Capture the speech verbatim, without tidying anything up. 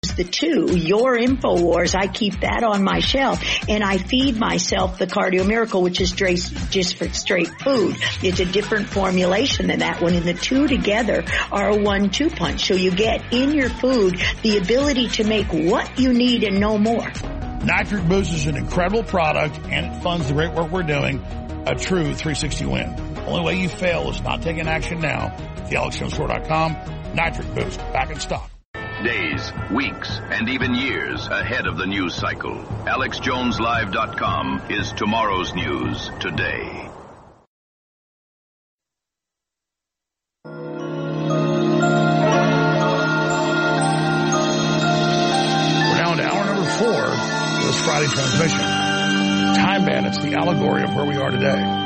the two, your InfoWars, I keep that on my shelf, and I feed myself the Cardio Miracle, which is just for straight food. It's a different formulation than that one, and the two together are a one two punch. So you get in your food the ability to make what you need and no more. Nitric Boost is an incredible product, and it funds the great work we're doing. A true three sixty win. The only way you fail is not taking action now. The Alex Jones Store dot com. Nitric Boost, back in stock. Days, weeks, and even years ahead of the news cycle. Alex Jones Live dot com is tomorrow's news today. We're now into hour number four of this Friday transmission. Time Bandits, the allegory of where we are today.